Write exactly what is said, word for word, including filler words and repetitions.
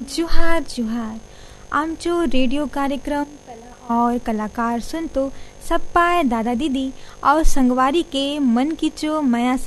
जुहार जुहार आमचो रेडियो कार्यक्रम कला और कलाकार सुन तो सब पाए दादा दीदी और संगवारी के मन की चो मया